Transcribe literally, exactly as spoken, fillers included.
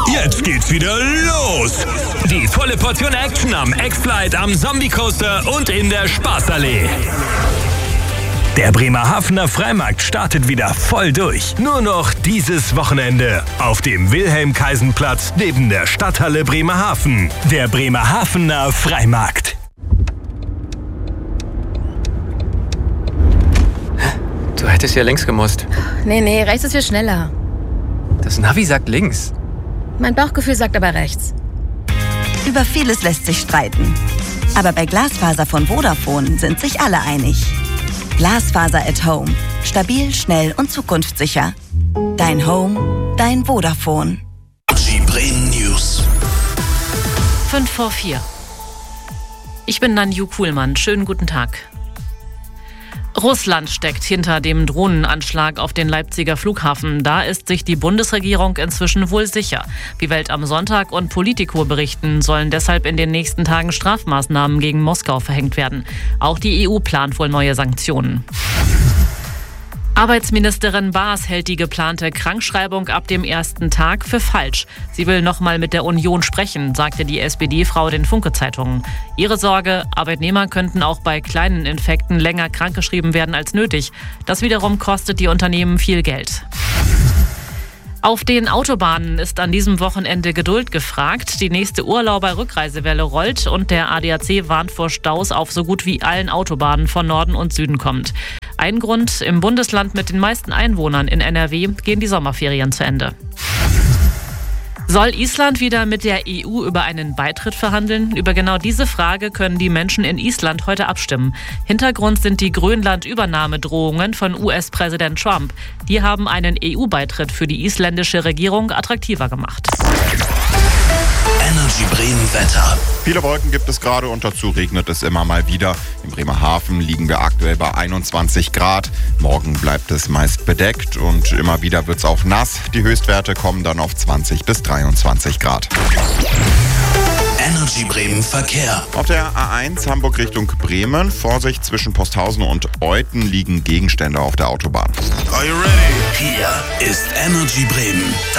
Jetzt geht's wieder los. Die volle Portion Action am X-Flight, am Zombie Coaster und in der Spaßallee. Der Bremerhavener Freimarkt startet wieder voll durch. Nur noch dieses Wochenende auf dem Wilhelm-Kaisen-Platz neben der Stadthalle Bremerhaven. Der Bremerhavener Freimarkt. Du hättest ja links gemusst. Nee, nee, rechts ist viel schneller. Das Navi sagt links. Mein Bauchgefühl sagt aber rechts. Über vieles lässt sich streiten. Aber bei Glasfaser von Vodafone sind sich alle einig. Glasfaser at Home. Stabil, schnell und zukunftssicher. Dein Home, dein Vodafone. Die Bremen News. fünf vor vier. Ich bin Nanju Kuhlmann. Schönen guten Tag. Russland steckt hinter dem Drohnenanschlag auf den Leipziger Flughafen. Da ist sich die Bundesregierung inzwischen wohl sicher. Wie Welt am Sonntag und Politico berichten, sollen deshalb in den nächsten Tagen Strafmaßnahmen gegen Moskau verhängt werden. Auch die E U plant wohl neue Sanktionen. Arbeitsministerin Baas hält die geplante Krankschreibung ab dem ersten Tag für falsch. Sie will noch mal mit der Union sprechen, sagte die S P D-Frau den Funke-Zeitungen. Ihre Sorge, Arbeitnehmer könnten auch bei kleinen Infekten länger krankgeschrieben werden als nötig. Das wiederum kostet die Unternehmen viel Geld. Auf den Autobahnen ist an diesem Wochenende Geduld gefragt. Die nächste Urlauber-Rückreisewelle rollt und der A D A C warnt vor Staus auf so gut wie allen Autobahnen von Norden und Süden kommt. Ein Grund: im Bundesland mit den meisten Einwohnern in N R W gehen die Sommerferien zu Ende. Soll Island wieder mit der E U über einen Beitritt verhandeln? Über genau diese Frage können die Menschen in Island heute abstimmen. Hintergrund sind die Grönland-Übernahmedrohungen von U S-Präsident Trump. Die haben einen E U-Beitritt für die isländische Regierung attraktiver gemacht. Energy Bremen Wetter. Viele Wolken gibt es gerade und dazu regnet es immer mal wieder. In Bremerhaven liegen wir aktuell bei einundzwanzig Grad. Morgen bleibt es meist bedeckt und immer wieder wird es auch nass. Die Höchstwerte kommen dann auf zwanzig bis dreiundzwanzig Grad. Energy Bremen Verkehr. Auf der A eins Hamburg Richtung Bremen. Vorsicht, zwischen Posthausen und Euthen liegen Gegenstände auf der Autobahn. Are you ready? Hier ist Energy Bremen.